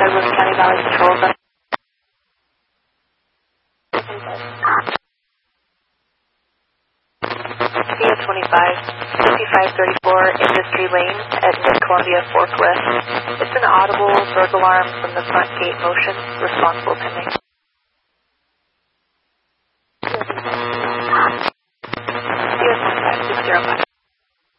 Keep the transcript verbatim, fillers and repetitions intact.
Douglas County Valley Patrol. C O twenty-five, fifty-five thirty-four Industry Lane at Mid-Columbia Fork West. It's an audible burglar alarm from the front gate motion, responsible pending.